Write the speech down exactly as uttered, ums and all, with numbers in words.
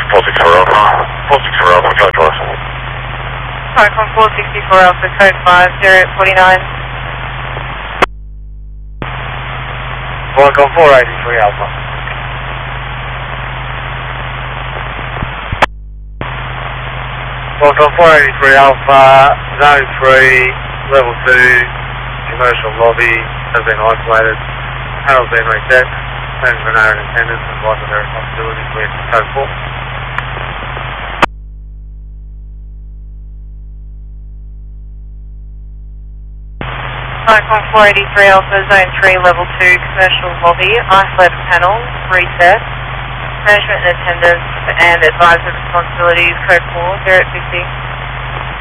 four six four Alpha. four six four Alpha, code for us. Falcon four sixty-four Alpha, code five zero forty-nine. Falcon four eighty-three Alpha. Falcon four eighty-three Alpha, zone three, level two, commercial lobby has been isolated. Panel's been reset. Management are in attendance and advise of their responsibilities with code four. Falcon four eighty-three Alpha, zone three, level two, commercial lobby, isolated panel, reset. Management in attendance and advisor responsibilities, code four, zero sixty.